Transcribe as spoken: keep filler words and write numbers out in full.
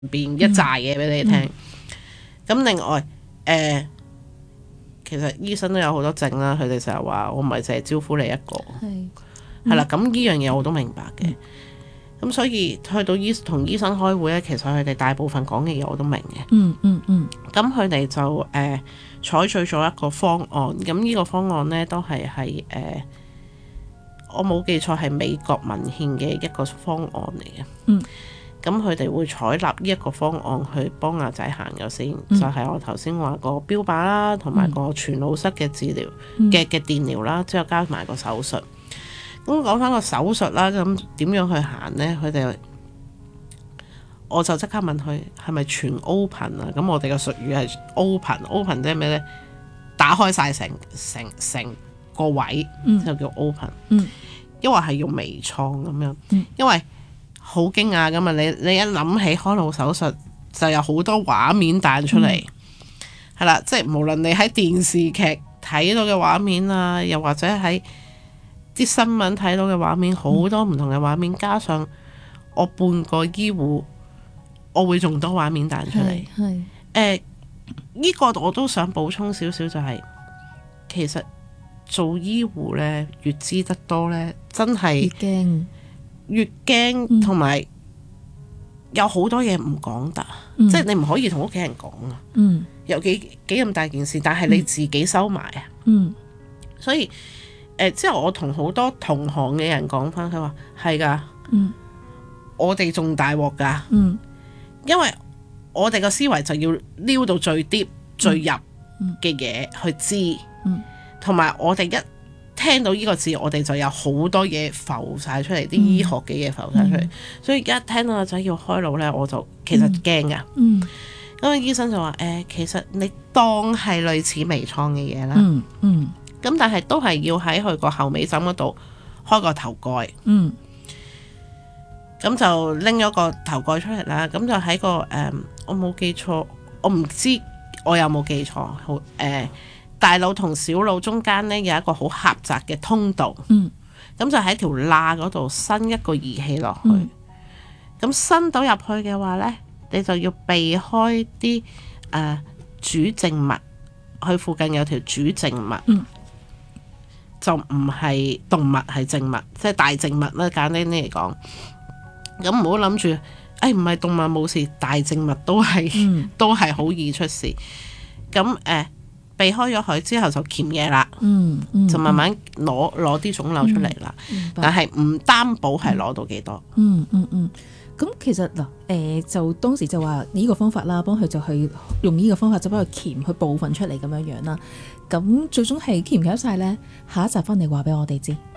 變一紮嘢俾你聽。咁、嗯、另外誒、呃，其實醫生都有好多症啦，佢哋成日話我唔係淨係招呼你一個，係係啦。咁呢樣嘢我都明白嘅。咁、嗯、所以去到醫同醫生開會咧，其實佢哋大部分講嘅嘢我都明嘅。 嗯嗯嗯。 咁佢哋就誒、呃、採取咗一個方案。咁呢個方案咧都係係誒，我冇記錯係美國文獻嘅一個方案嚟嘅。嗯。咁佢哋會採納呢一個方案去幫阿仔行咗先，嗯、就係我頭先話個標靶啦，同埋個全腦室嘅治療嘅嘅、嗯、電療啦，之後加埋個手術。咁講翻個手術啦，咁點樣去行呢？佢哋我就即刻問佢係咪全 open 啊？咁我哋嘅術語係 open，open 即係咩呢？打開晒成成成個位、嗯、就叫 open。嗯，因為係用微創咁樣，嗯、因為好驚訝噶嘛！你你一諗起開腦手術，就有好多畫面彈出嚟，係、嗯、啦，即係無論你喺電視劇睇到嘅畫面啊，又或者喺啲新聞睇到嘅畫面，好多唔同嘅畫面，加上我半個醫護，我會仲多畫面彈出嚟。係誒，呢個我都想補充少少，就係、是、其實做醫護呢，越知得多呢，真係驚。越驚，同埋有好多嘢唔講得，嗯、即係你唔可以同屋企人講啊。嗯，有幾幾咁大件事，但係你自己收埋啊。嗯，所以誒，即係我同好多同行嘅人講翻，佢話係㗎。嗯，我哋仲大鑊㗎。嗯，因為我哋個思維就要撩到最 deep、最入嘅嘢去知。嗯，同埋我哋一聽到呢個字，我哋就有好多嘢浮晒出嚟，啲、嗯、醫學嘅嘢浮晒出嚟，嗯、所以一聽到個仔要開腦呢，我就其實驚噶。嗯，咁個醫生就話：誒、呃，其實你當係類似微創嘅嘢啦。嗯嗯。咁但係都係要喺佢個後尾枕嗰度開個頭蓋。嗯。咁就拎咗個頭蓋出嚟啦。咁就喺個誒、呃，我冇記錯，我唔知我有冇記錯。好誒。呃大腦同小腦中間咧有一個好狹窄嘅通道，咁、嗯、就喺條罅嗰度伸一個儀器落去，咁、嗯、伸到入去嘅話咧，你就要避開啲誒、呃、主靜脈，佢附近有條主靜脈，嗯、就唔係動脈係靜脈，即係大靜脈啦。簡單啲嚟講，咁唔好諗住，誒唔係動脈冇事，大靜脈都係、嗯、都係好易出事，咁誒。呃避開咗佢之後就鉗嘢啦，嗯嗯、就慢慢攞攞啲腫瘤出嚟啦。嗯、但係唔擔保係攞到幾多。嗯嗯嗯。咁、嗯嗯、其實嗱，誒、呃、就當時就話呢個方法啦，幫佢就去用呢個方法就幫佢鉗佢部分出嚟咁樣樣啦。咁最終係鉗唔鉗得晒咧？下一集翻嚟話俾我哋知。